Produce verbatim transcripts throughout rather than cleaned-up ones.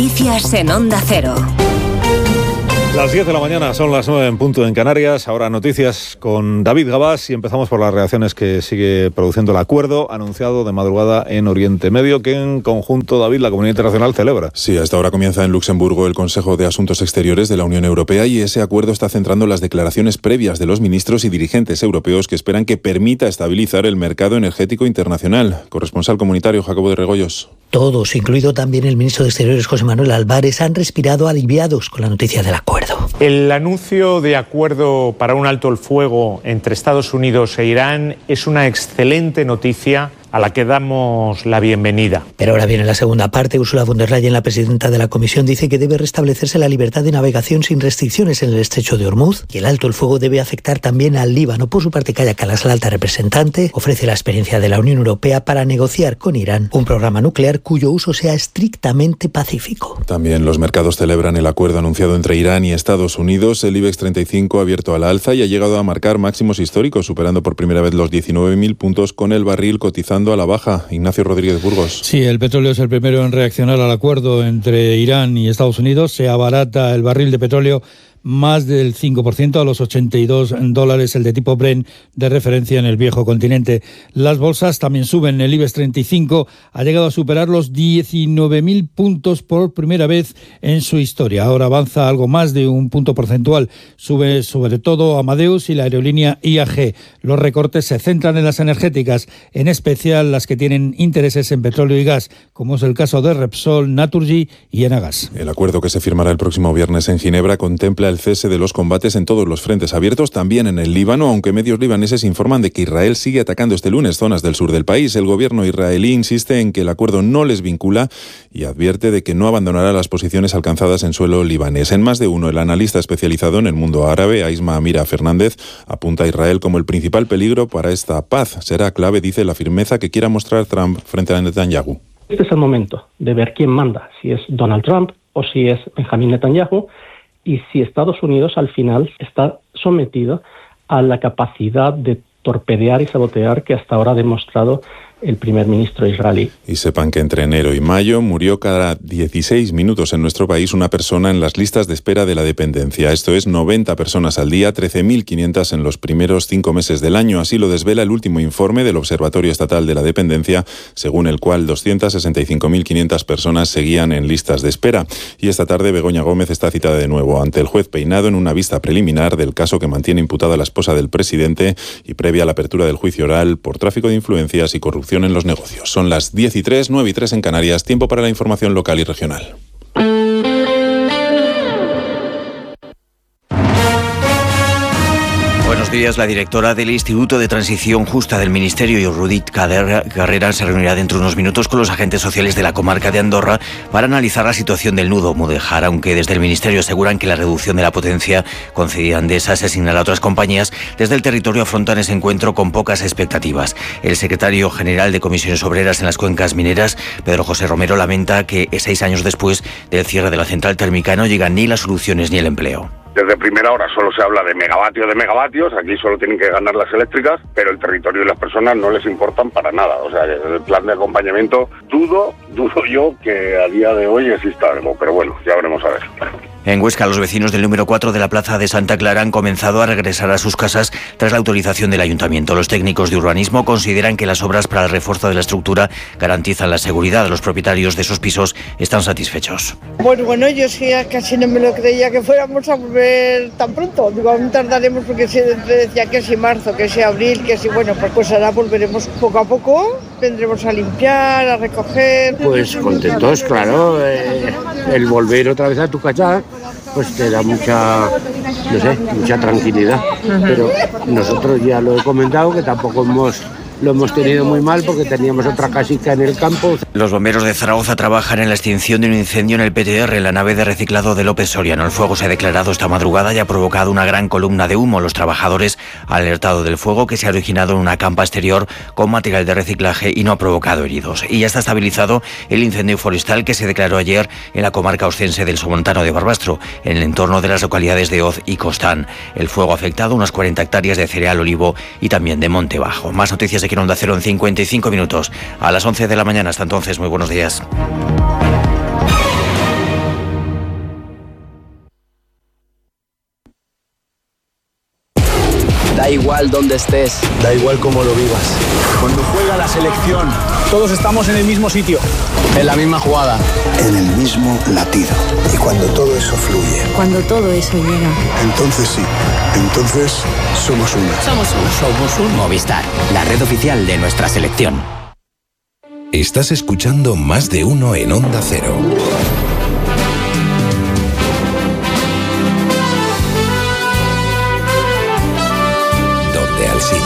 Noticias en Onda Cero. Las diez de la mañana, son las nueve en punto en Canarias. Ahora noticias con David Gabás y empezamos por las reacciones que sigue produciendo el acuerdo anunciado de madrugada en Oriente Medio, que en conjunto, David, la comunidad internacional celebra. Sí, a esta hora comienza en Luxemburgo el Consejo de Asuntos Exteriores de la Unión Europea y ese acuerdo está centrando las declaraciones previas de los ministros y dirigentes europeos que esperan que permita estabilizar el mercado energético internacional. Corresponsal comunitario Jacobo de Regoyos. Todos, incluido también el ministro de Exteriores José Manuel Álvarez, han respirado aliviados con la noticia del acuerdo. El anuncio de acuerdo para un alto el fuego entre Estados Unidos e Irán es una excelente noticia a la que damos la bienvenida. Pero ahora viene la segunda parte. Ursula von der Leyen, la presidenta de la Comisión, dice que debe restablecerse la libertad de navegación sin restricciones en el estrecho de Hormuz y el alto el fuego debe afectar también al Líbano. Por su parte, Kaja Kallas, la alta representante, ofrece la experiencia de la Unión Europea para negociar con Irán un programa nuclear cuyo uso sea estrictamente pacífico. También los mercados celebran el acuerdo anunciado entre Irán y Estados Unidos. El IBEX treinta y cinco ha abierto al alza y ha llegado a marcar máximos históricos, superando por primera vez los diecinueve mil puntos, con el barril cotizando a la baja. Ignacio Rodríguez Burgos. Sí, el petróleo es el primero en reaccionar al acuerdo entre Irán y Estados Unidos. Se abarata el barril de petróleo más del cinco por ciento a los ochenta y dos dólares, el de tipo Brent de referencia en el viejo continente. Las bolsas también suben. El IBEX treinta y cinco ha llegado a superar los diecinueve mil puntos por primera vez en su historia. Ahora avanza algo más de un punto porcentual. Sube sobre todo Amadeus y la aerolínea I A G. Los recortes se centran en las energéticas, en especial las que tienen intereses en petróleo y gas, como es el caso de Repsol, Naturgy y Enagas. El acuerdo que se firmará el próximo viernes en Ginebra contempla el cese de los combates en todos los frentes abiertos, también en el Líbano, aunque medios libaneses informan de que Israel sigue atacando este lunes zonas del sur del país. El gobierno israelí insiste en que el acuerdo no les vincula y advierte de que no abandonará las posiciones alcanzadas en suelo libanés. En Más de Uno, el analista especializado en el mundo árabe, Aisma Amira Fernández, apunta a Israel como el principal peligro para esta paz. Será clave, dice, la firmeza que quiera mostrar Trump frente a Netanyahu. Este es el momento de ver quién manda, si es Donald Trump o si es Benjamin Netanyahu, y si Estados Unidos al final está sometido a la capacidad de torpedear y sabotear que hasta ahora ha demostrado el primer ministro israelí. Y sepan que entre enero y mayo murió cada dieciséis minutos en nuestro país una persona en las listas de espera de la dependencia. Esto es noventa personas al día, trece mil quinientas en los primeros cinco meses del año. Así lo desvela el último informe del Observatorio Estatal de la Dependencia, según el cual doscientas sesenta y cinco mil quinientas personas seguían en listas de espera. Y esta tarde Begoña Gómez está citada de nuevo ante el juez Peinado en una vista preliminar del caso que mantiene imputada la esposa del presidente y previa a la apertura del juicio oral por tráfico de influencias y corrupción en los negocios. Son las diez y tres, nueve y tres en Canarias. Tiempo para la información local y regional. Buenos días. La directora del Instituto de Transición Justa del Ministerio, Judit Carrera, se reunirá dentro de unos minutos con los agentes sociales de la comarca de Andorra para analizar la situación del nudo Mudéjar, aunque desde el Ministerio aseguran que la reducción de la potencia concedida a Endesa se asignará a otras compañías. Desde el territorio afrontan ese encuentro con pocas expectativas. El secretario general de Comisiones Obreras en las cuencas mineras, Pedro José Romero, lamenta que seis años después del cierre de la central térmica no llegan ni las soluciones ni el empleo. Desde primera hora solo se habla de megavatios de megavatios, aquí solo tienen que ganar las eléctricas, pero el territorio y las personas no les importan para nada. O sea, el plan de acompañamiento, dudo, dudo yo que a día de hoy exista algo, pero bueno, ya veremos a ver. En Huesca, los vecinos del número cuatro de la Plaza de Santa Clara han comenzado a regresar a sus casas tras la autorización del Ayuntamiento. Los técnicos de urbanismo consideran que las obras para el refuerzo de la estructura garantizan la seguridad. Los propietarios de esos pisos están satisfechos. Bueno, bueno, yo sí casi no me lo creía que fuéramos a volver tan pronto. Digo, aún tardaremos porque se decía que si marzo, que si abril, que si bueno, pues, pues ahora volveremos poco a poco. Vendremos a limpiar, a recoger. Pues contentos, claro. Eh, el volver otra vez a tu casa pues te da mucha, no sé, mucha tranquilidad. Uh-huh. Pero nosotros ya lo he comentado que tampoco hemos lo hemos tenido muy mal porque teníamos otra casita en el campo. Los bomberos de Zaragoza trabajan en la extinción de un incendio en el P T R, en la nave de reciclado de López Soriano. El fuego se ha declarado esta madrugada y ha provocado una gran columna de humo. Los trabajadores han alertado del fuego que se ha originado en una campa exterior con material de reciclaje y no ha provocado heridos. Y ya está estabilizado el incendio forestal que se declaró ayer en la comarca ostense del Somontano de Barbastro, en el entorno de las localidades de Oz y Costán. El fuego ha afectado unas cuarenta hectáreas de cereal, olivo y también de monte bajo. Más noticias de en Onda Cero en cincuenta y cinco minutos. A las once de la mañana. Hasta entonces, muy buenos días. Da igual dónde estés. Da igual cómo lo vivas. Cuando juega la selección, todos estamos en el mismo sitio. En la misma jugada. En el mismo latido. Y cuando todo eso fluye. Cuando todo eso llega. Entonces sí. Entonces somos uno. Somos uno. Somos un Movistar. La red oficial de nuestra selección. Estás escuchando Más de Uno en Onda Cero. Donde Alsina.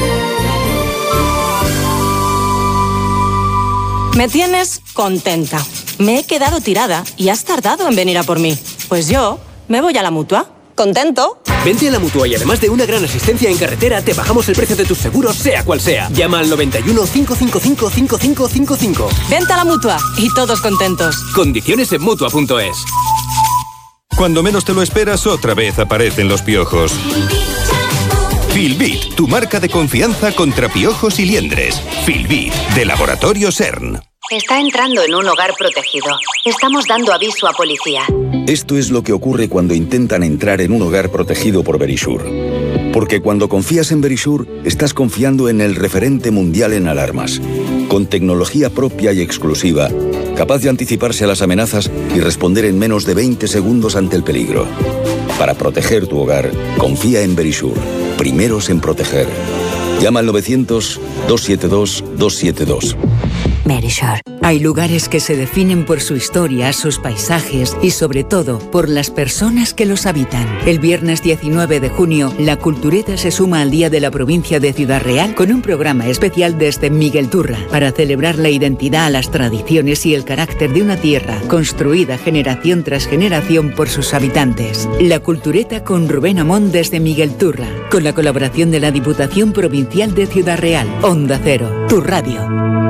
Me tienes contenta. Me he quedado tirada y has tardado en venir a por mí. Pues yo me voy a la Mutua. ¿Contento? Vente a la Mutua y además de una gran asistencia en carretera, te bajamos el precio de tus seguros, sea cual sea. Llama al noventa y uno, cinco cinco cinco, cinco cinco cinco cinco. Vente a la Mutua y todos contentos. Condiciones en Mutua punto es. Cuando menos te lo esperas, otra vez aparecen los piojos. Filbit, tu marca de confianza contra piojos y liendres. Filbit, de Laboratorio CERN. Está entrando en un hogar protegido. Estamos dando aviso a policía. Esto es lo que ocurre cuando intentan entrar en un hogar protegido por Verisure. Porque cuando confías en Verisure, estás confiando en el referente mundial en alarmas. Con tecnología propia y exclusiva, capaz de anticiparse a las amenazas y responder en menos de veinte segundos ante el peligro. Para proteger tu hogar, confía en Verisure. Primeros en proteger. Llama al novecientos, doscientos setenta y dos, doscientos setenta y dos. Verisure. Hay lugares que se definen por su historia, sus paisajes y sobre todo por las personas que los habitan. El viernes diecinueve de junio, la Cultureta se suma al Día de la Provincia de Ciudad Real con un programa especial desde Miguelturra para celebrar la identidad, las tradiciones y el carácter de una tierra construida generación tras generación por sus habitantes. La Cultureta con Rubén Amón desde Miguelturra, con la colaboración de la Diputación Provincial de Ciudad Real. Onda Cero, tu radio.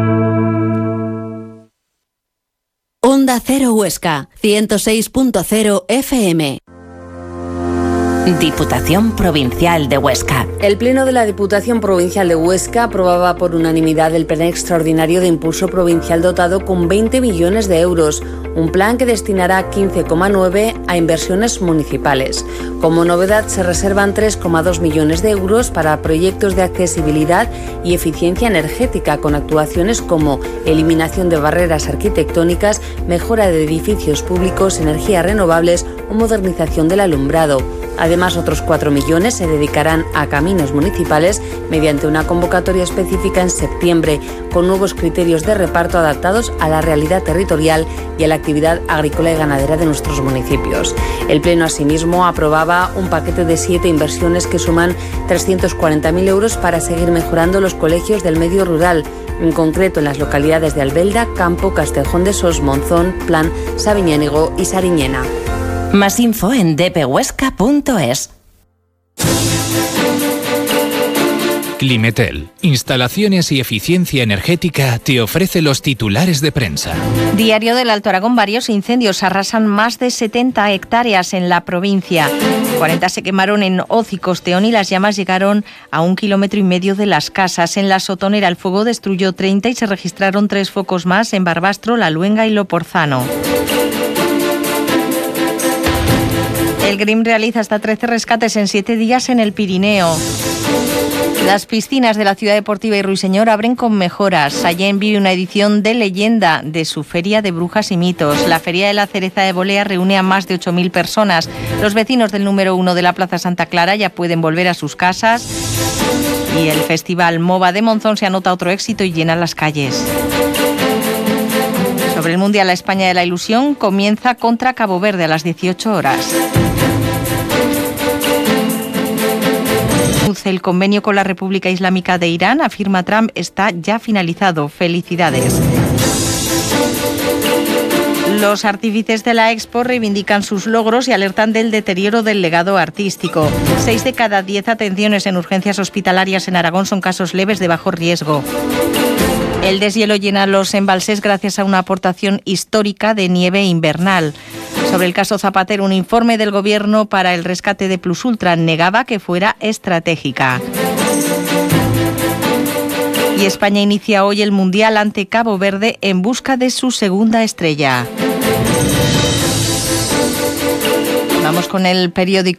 Onda Cero Huesca, ciento seis punto cero F M. Diputación Provincial de Huesca. El Pleno de la Diputación Provincial de Huesca aprobaba por unanimidad el Plan Extraordinario de Impulso Provincial dotado con veinte millones de euros, un plan que destinará quince coma nueve a inversiones municipales. Como novedad, se reservan tres coma dos millones de euros para proyectos de accesibilidad y eficiencia energética, con actuaciones como eliminación de barreras arquitectónicas, mejora de edificios públicos, energías renovables o modernización del alumbrado. Además, otros cuatro millones se dedicarán a caminos municipales mediante una convocatoria específica en septiembre, con nuevos criterios de reparto adaptados a la realidad territorial y a la actividad agrícola y ganadera de nuestros municipios. El Pleno, asimismo, aprobaba un paquete de siete inversiones que suman trescientos cuarenta mil euros para seguir mejorando los colegios del medio rural, en concreto en las localidades de Albelda, Campo, Castellón de Sos, Monzón, Plan, Sabiñánigo y Sariñena. Más info en d p huesca punto es. Climetel, instalaciones y eficiencia energética, te ofrece los titulares de prensa. Diario del Alto Aragón, varios incendios arrasan más de setenta hectáreas en la provincia. cuarenta se quemaron en Oz y Costeón y las llamas llegaron a un kilómetro y medio de las casas. En La Sotonera el fuego destruyó treinta y se registraron tres focos más en Barbastro, La Luenga y Loporzano. El Grim realiza hasta trece rescates en siete días en el Pirineo. Las piscinas de la Ciudad Deportiva y Ruiseñor abren con mejoras. Sallén vive una edición de leyenda de su Feria de Brujas y Mitos. La Feria de la Cereza de Bolea reúne a más de ocho mil personas. Los vecinos del número uno de la Plaza Santa Clara ya pueden volver a sus casas. Y el Festival MOVA de Monzón se anota otro éxito y llena las calles. Sobre el Mundial, la España de la Ilusión comienza contra Cabo Verde a las dieciocho horas. El convenio con la República Islámica de Irán, afirma Trump, está ya finalizado. Felicidades. Los artífices de la Expo reivindican sus logros y alertan del deterioro del legado artístico. Seis de cada diez atenciones en urgencias hospitalarias en Aragón son casos leves de bajo riesgo. El deshielo llena los embalses gracias a una aportación histórica de nieve invernal. Sobre el caso Zapatero, un informe del Gobierno para el rescate de Plus Ultra negaba que fuera estratégica. Y España inicia hoy el Mundial ante Cabo Verde en busca de su segunda estrella. Vamos con el periódico.